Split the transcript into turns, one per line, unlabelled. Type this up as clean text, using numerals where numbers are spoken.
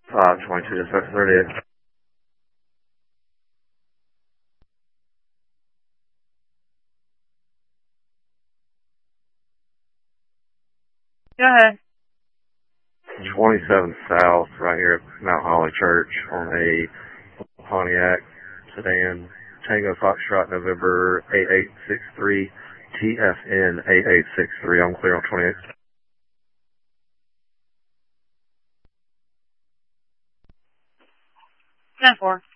522 dispatch 38.
Go ahead.
27 South, right here at Mount Holly Church on a Pontiac sedan, Tango Foxtrot, November 8863, TFN 8863. I'm clear on 28.
10-4.